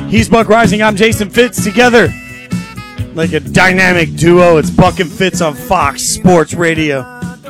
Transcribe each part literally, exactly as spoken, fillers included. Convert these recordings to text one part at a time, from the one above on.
He's Buck Rising. I'm Jason Fitz. Together, like a dynamic duo, it's Buck and Fitz on Fox Sports Radio.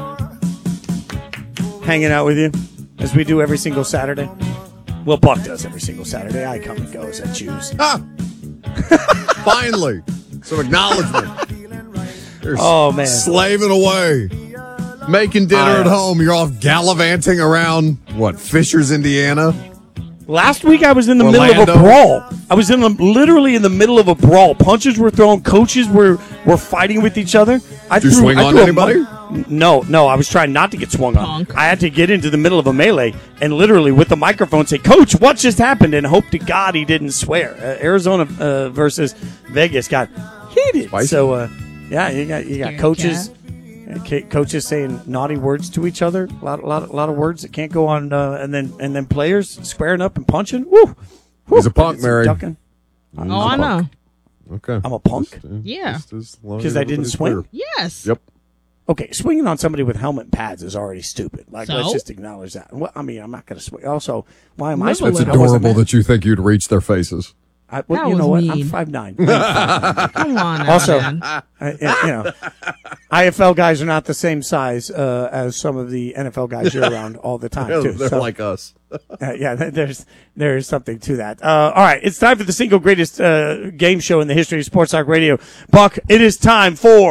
Hanging out with you as we do every single Saturday. Well, Buck does every single Saturday. I come and go as I choose. Ah! Finally, some acknowledgement. You're oh man, slaving away, making dinner uh, at home. You're off gallivanting around what? Fishers, Indiana. Last week I was in the Orlando. middle of a brawl. I was in the, literally in the middle of a brawl. Punches were thrown. Coaches were, were fighting with each other. I Did threw, you swing I on threw anybody? A, no, no. I was trying not to get swung on. Punk. I had to get into the middle of a melee and literally with the microphone say, "Coach, what just happened?" And hope to God he didn't swear. Uh, Arizona uh, versus Vegas got heated. Spicy. So, uh, yeah, you got you got Scared coaches. uh, Coaches saying naughty words to each other, a lot, lot, lot of words that can't go on, uh, and then and then players squaring up and punching. Woo! Woo. He's a punk, Mary. Ducking. Oh, I know. Okay. I'm a punk? Just, uh, Yeah. just as long 'Cause as I didn't everybody's swing? clear. Yes. Yep. Okay, swinging on somebody with helmet and pads is already stupid. Like, So? let's just acknowledge that. Well, I mean, I'm not going to swing. Also, why am I Live a swinging? It's little. I wasn't adorable mad. that you think you'd reach their faces. I, well, That you know was what? I'm mean. five nine. Come on now, Also, man. I, you know, I F L guys are not the same size uh, as some of the N F L guys you're around all the time. They're, Too. they're So, like us. uh, yeah, th- there's there's something to that. Uh, all right, it's time for the single greatest uh, game show in the history of Sports Talk Radio. Buck, it is time for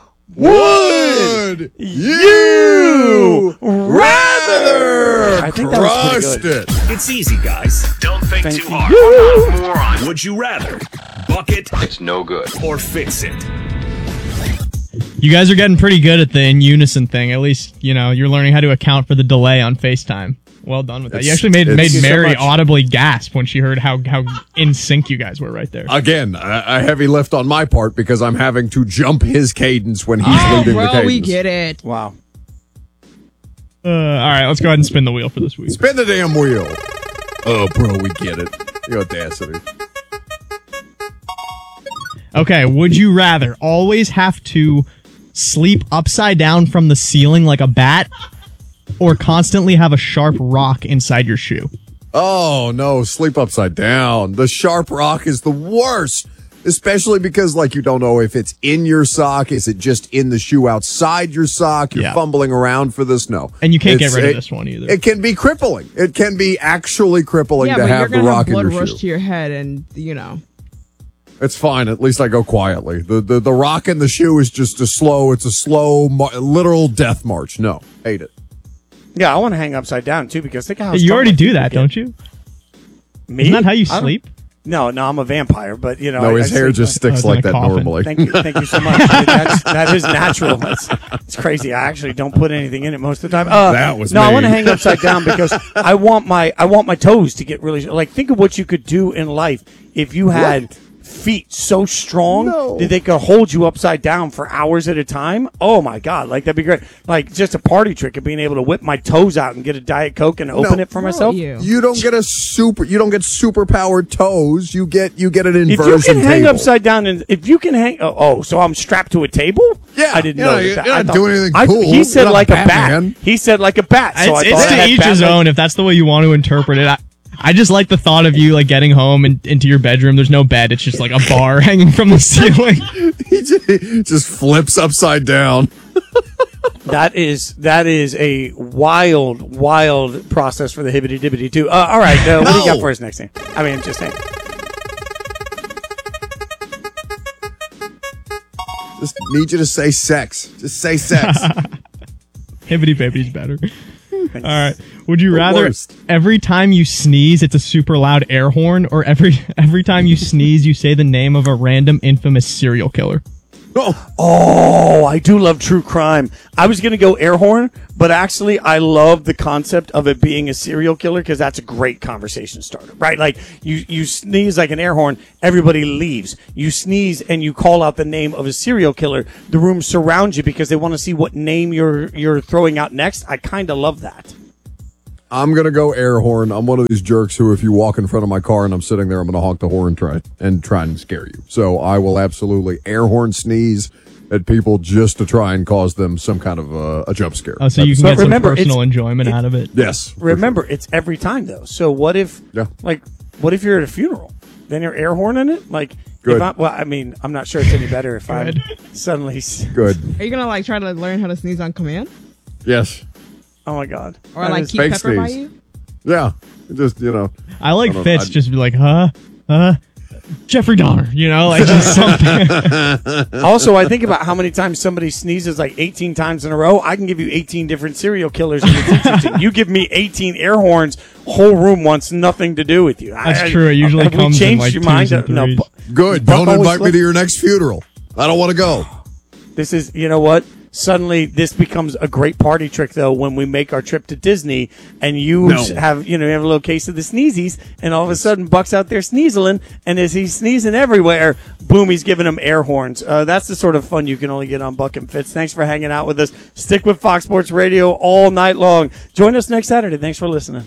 Would You rather? I think that was pretty Crushed good. it. It's easy, guys. Don't think Thank too you. hard. More on Would You Rather? Bucket It's no good. or Fix It? You guys are getting pretty good at the in unison thing. At least, you know, you're learning how to account for the delay on FaceTime. Well done with that. You It's- actually made it's- made Thank you so Mary much. audibly gasp when she heard how, how in sync you guys were right there. Again, a, a heavy lift on my part because I'm having to jump his cadence when he's Oh, leading the bro, cadence. we get it. Wow. Uh, all right, let's go ahead and spin the wheel for this week. Spin the damn wheel. Oh, bro, we get it. The audacity. Okay, would you rather always have to sleep upside down from the ceiling like a bat or constantly have a sharp rock inside your shoe? Oh, no, sleep upside down. The sharp rock is the worst, especially because, like, you don't know if it's in your sock. Is it just in the shoe outside your sock? You're Yeah. fumbling around for this? No. And you can't get It's- rid of it- this one either. It can be crippling. It can be actually crippling Yeah, to but you're have the gonna rock have blood in your rush shoe. to your head, and you know. It's fine. At least I go quietly. The, the the rock in the shoe is just a slow, it's a slow, mar- literal death march. No, hate it. Yeah, I want to hang upside down too because think how you strong already my do feet that, get. don't you? Me? Isn't that how you I don't- sleep? No, no, I'm a vampire, but you know, No, I, his I hair sleep just like- Oh, sticks it's in like a that coffin. normally. Thank you, thank you so much. That's, that is natural. That's, it's crazy. I actually don't put anything in it most of the time. Uh, That was no. I me. want to hang upside down because I want my I want my toes to get really like. Think of what you could do in life if you had feet so strong No. that they could hold you upside down for hours at a time. Oh my God, like that'd be great. Like just a party trick of being able to whip my toes out and get a Diet Coke and open No. it for No, myself. you. You don't get a super. You don't get super powered toes. You get you get an If inversion you can hang table. upside down, and if you can hang, oh, oh, so I'm strapped to a table? Yeah, I didn't you know. know, that you're that- not I thought- doing anything I- cool. He said You're not like a Batman. bat. He said like a bat. So I it's thought it's I to had each bat his legs. own. If that's the way you want to interpret it, I, I just like the thought of you like getting home and into your bedroom. There's no bed. It's just like a bar hanging from the ceiling. he just, he just flips upside down. That is that is a wild, wild process for the hibbity dibbity too. Uh, all right, uh, what do you got No. for us next thing? I mean, just saying. Just need you to say sex. Just say sex. Hibbity baby's better. All right. Would you The rather worst. every time you sneeze, it's a super loud air horn, or every every time you sneeze, you say the name of a random infamous serial killer? Oh, Oh, I do love true crime. I was going to go air horn, but actually I love the concept of it being a serial killer because that's a great conversation starter, right? Like you, you sneeze like an air horn, everybody leaves. You sneeze and you call out the name of a serial killer. The room surrounds you because they want to see what name you're, you're throwing out next. I kind of love that. I'm gonna go air horn. I'm one of these jerks who, if you walk in front of my car and I'm sitting there, I'm gonna honk the horn and try and try and scare you. So I will absolutely air horn sneeze at people just to try and cause them some kind of uh, a jump scare. Oh, so you can But get some remember, personal it's- enjoyment it- out of it. Yes. for Remember, it's every time though. So what if, Yeah. like, what if you're at a funeral then you're air horning it. Like, Good. If I, well, I mean, I'm not sure it's any better if I'm suddenly. Good. Are you gonna like try to learn how to sneeze on command, Yes. Oh my god. or That like is- keep fake Pepper by sneeze. you? Yeah. Just, you know. I like I don't- Fitz I- just be like, huh, huh, Jeffrey Dahmer, you know, like just something. Also, I think about how many times somebody sneezes like eighteen times in a row. I can give you eighteen different serial killers. In the you give me eighteen air horns. Whole room wants nothing to do with you. That's I, true. It usually have we comes in, changed like, your twos mind? and No. threes. Bu- Good. Buck Don't always invite me look- to your next funeral. I don't want to go. This is, you know what? Suddenly, this becomes a great party trick, though, when we make our trip to Disney, and you No. have, you know, you have a little case of the sneezies, and all of a sudden, Buck's out there sneezing, and as he's sneezing everywhere, boom, he's giving them air horns. Uh, that's the sort of fun you can only get on Buck and Fitz. Thanks for hanging out with us. Stick with Fox Sports Radio all night long. Join us next Saturday. Thanks for listening.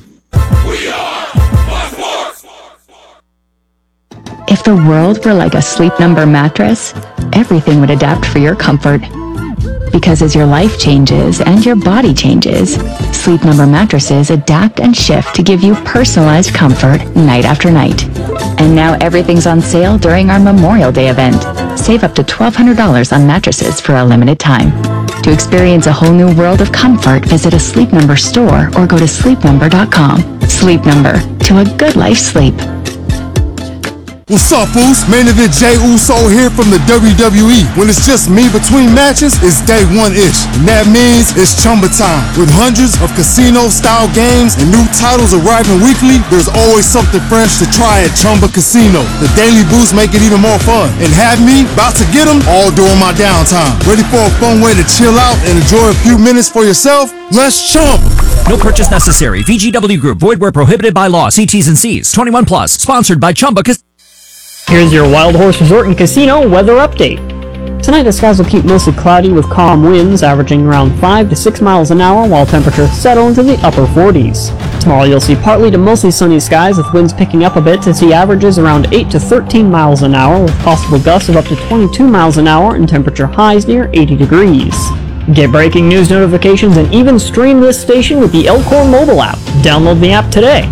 If the world were like a Sleep Number mattress, everything would adapt for your comfort. Because as your life changes and your body changes, Sleep Number mattresses adapt and shift to give you personalized comfort night after night. And now everything's on sale during our Memorial Day event. Save up to twelve hundred dollars on mattresses for a limited time. To experience a whole new world of comfort, visit a Sleep Number store or go to sleep number dot com. Sleep Number, to a good life sleep. What's up, Uso? Main event Jey Uso here from the W W E. When it's just me between matches, it's day one-ish. And that means it's Chumba time. With hundreds of casino-style games and new titles arriving weekly, there's always something fresh to try at Chumba Casino. The daily boosts make it even more fun. And have me about to get them all during my downtime. Ready for a fun way to chill out and enjoy a few minutes for yourself? Let's Chumba! No purchase necessary. V G W Group. Void where prohibited by law. See T's and C's. twenty-one plus. Sponsored by Chumba Casino. Here's your Wild Horse Resort and Casino weather update. Tonight the skies will keep mostly cloudy with calm winds averaging around five to six miles an hour while temperatures settle into the upper forties. Tomorrow you'll see partly to mostly sunny skies with winds picking up a bit to see averages around eight to thirteen miles an hour with possible gusts of up to twenty-two miles an hour and temperature highs near eighty degrees. Get breaking news notifications and even stream this station with the Elkhorn mobile app. Download the app today.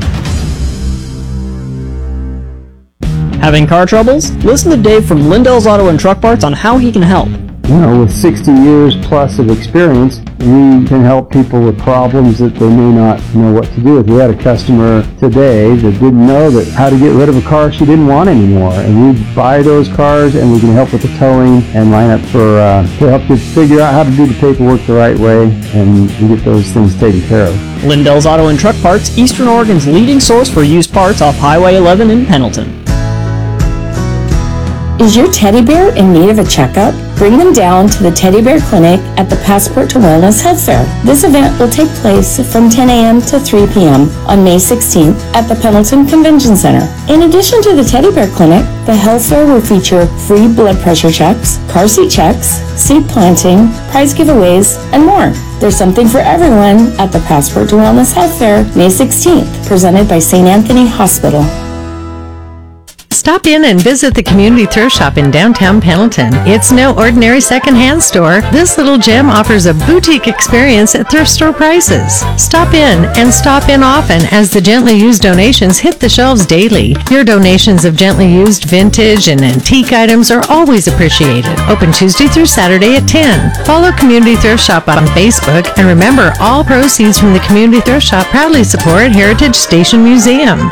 Having car troubles? Listen to Dave from Lindell's Auto and Truck Parts on how he can help. You know, with sixty years plus of experience, we can help people with problems that they may not know what to do with. We had a customer today that didn't know that how to get rid of a car she didn't want anymore. And we buy those cars and we can help with the towing and line up for, uh, to help you figure out how to do the paperwork the right way and get those things taken care of. Lindell's Auto and Truck Parts, Eastern Oregon's leading source for used parts off Highway eleven in Pendleton. Is your teddy bear in need of a checkup? Bring them down to the Teddy Bear Clinic at the Passport to Wellness Health Fair. This event will take place from ten a.m. to three p.m. on May sixteenth at the Pendleton Convention Center. In addition to the Teddy Bear Clinic, the health fair will feature free blood pressure checks, car seat checks, seed planting, prize giveaways, and more. There's something for everyone at the Passport to Wellness Health Fair, May sixteenth, presented by Saint Anthony Hospital. Stop in and visit the Community Thrift Shop in downtown Pendleton. It's no ordinary secondhand store. This little gem offers a boutique experience at thrift store prices. Stop in and stop in often as the gently used donations hit the shelves daily. Your donations of gently used vintage and antique items are always appreciated. Open Tuesday through Saturday at ten. Follow Community Thrift Shop on Facebook, and remember, all proceeds from the Community Thrift Shop proudly support Heritage Station Museum.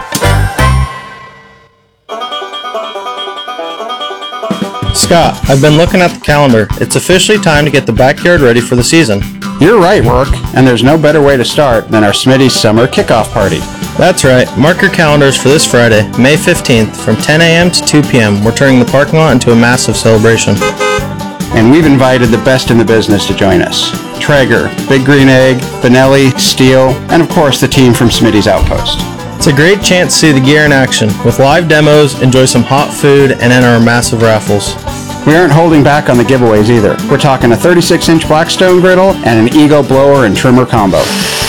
Scott, I've been looking at the calendar. It's officially time to get the backyard ready for the season. You're right, Rourke, and there's no better way to start than our Smitty's Summer Kickoff Party. That's right. Mark your calendars for this Friday, May fifteenth, from ten a.m. to two p.m. We're turning the parking lot into a massive celebration. And we've invited the best in the business to join us. Traeger, Big Green Egg, Benelli, Steel, and of course the team from Smitty's Outpost. It's a great chance to see the gear in action. With live demos, enjoy some hot food, and enter our massive raffles. We aren't holding back on the giveaways either. We're talking a thirty-six inch Blackstone griddle and an Ego blower and trimmer combo.